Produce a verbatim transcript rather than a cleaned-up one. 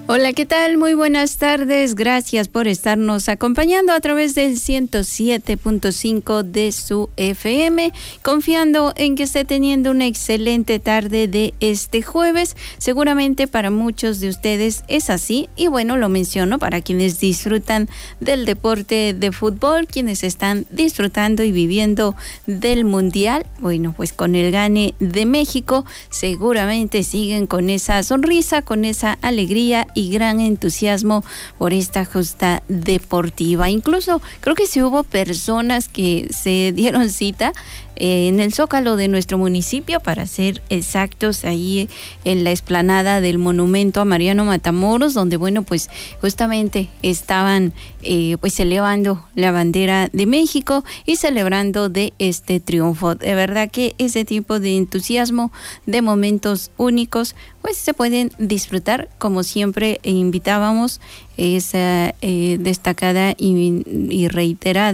Hola, ¿qué tal? Muy buenas tardes. Gracias por estarnos acompañando a través del ciento siete punto cinco de su F M, confiando en que esté teniendo una excelente tarde de este jueves. Seguramente para muchos de ustedes es así, y bueno, lo menciono para quienes disfrutan del deporte de fútbol, quienes están disfrutando y viviendo del Mundial. Bueno, pues con el gane de México, seguramente siguen con esa sonrisa, con esa alegría y gran entusiasmo por esta justa deportiva. Incluso creo que sí hubo personas que se dieron cita eh, en el Zócalo de nuestro municipio, para ser exactos, ahí en la explanada del monumento a Mariano Matamoros, donde bueno, pues justamente estaban eh, pues elevando la bandera de México y celebrando de este triunfo. De verdad que ese tipo de entusiasmo, de momentos únicos, pues se pueden disfrutar. Como siempre invitábamos esa eh, destacada y, y reiterada